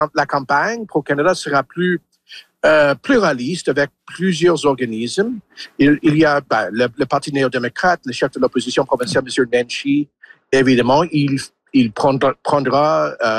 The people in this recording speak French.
la campagne pour Canada sera plus pluraliste avec plusieurs organismes. Il y a le Parti néo-démocrate, le chef de l'opposition provinciale, M. Nenshi, évidemment, il prendra